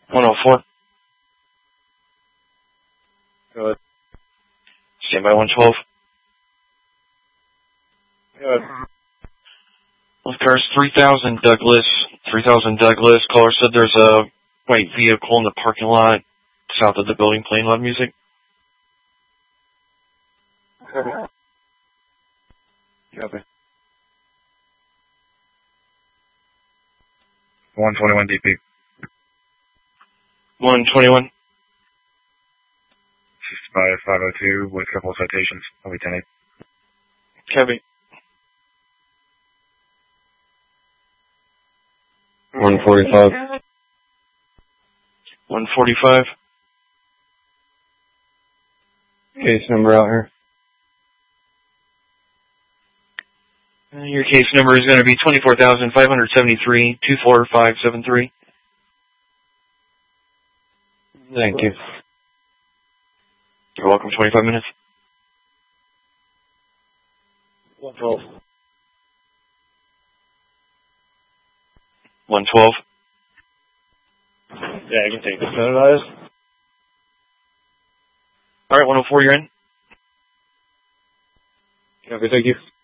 104. Go ahead. Stand by 112. Go ahead. Of course, 3000 Douglas. 3000 Douglas. Caller said there's a white vehicle in the parking lot south of the building playing loud music. Copy. 121 DP. 121. 502 with a couple of citations. I'll be 10-8. Copy. 145. 145. Case number out here. Your case number is going to be 24,573 24573. Thank you. You're welcome. 25 minutes. 112. 112. Yeah, I can take this. All All right, 104, you're in. Copy, thank you.